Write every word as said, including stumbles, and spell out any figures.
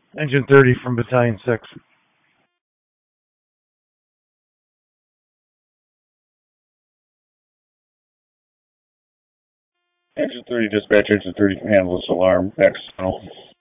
Engine thirty from Battalion six. Engine thirty dispatch, engine thirty can handle this alarm. External.